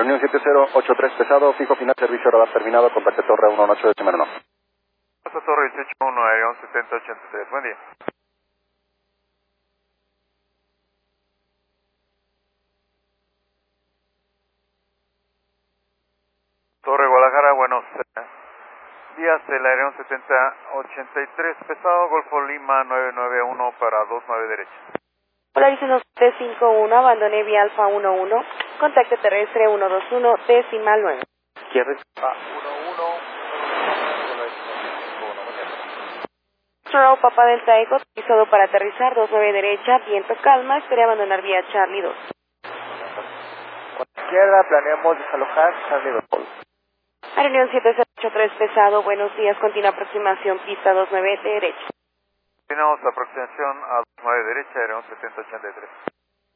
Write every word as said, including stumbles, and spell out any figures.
Aeronión siete cero ocho tres pesado, fijo final, servicio radar terminado, contacte torre uno ocho decimal uno. Costa Torre dieciocho uno, Aeronión setenta ochenta y tres, buen día. Torre Guadalajara, buenos días, el Aeronión setenta ochenta y tres pesado, Golfo Lima nueve nueve uno para dos nueve derecha. Hola, diciendo T cinco uno, abandone vía Alfa uno uno, contacte terrestre uno dos uno, decimal nueve. Cierre. Ah, uno uno. Control, Papa del Eco, autorizado para aterrizar, dos nueve derecha, viento calma, espere abandonar vía Charlie dos. Con izquierda, planeamos desalojar Charlie dos. Aeronión siete cero ocho tres pesado, buenos días, continua aproximación, pista dos nueve derecha. Continuamos aproximación a dos nueve derecha, Aeronión setenta ochenta y tres.